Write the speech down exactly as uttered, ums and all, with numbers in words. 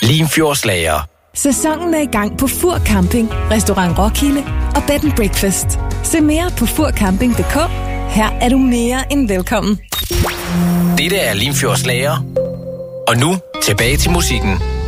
Limfjordslager. Sæsonen er i gang på Fur Camping, Restaurant Roskilde og Bed and Breakfast. Se mere på fur camping punktum d k. Her er du mere end velkommen. Dette er Limfjordslager. Og nu tilbage til musikken.